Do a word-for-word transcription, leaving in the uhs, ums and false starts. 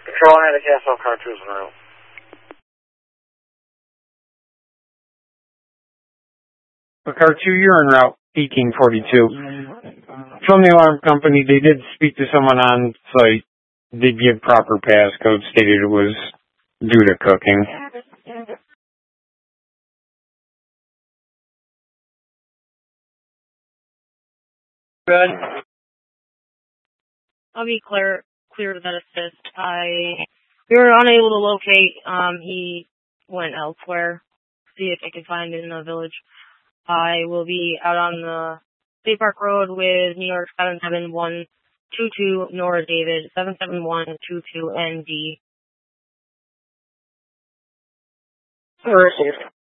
Control nine to Castle, car two is en route. Car two, you're en route, eighteen forty-two. From the alarm company, they did speak to someone on site. They give proper passcode, stated it was due to cooking. Good. I'll be clear, clear to that assist. I, we were unable to locate, um, he went elsewhere. See if I can find it in the village. I will be out on the State Park Road with New York seven seven one two two, Nora David, seven seven one two two N D. Received.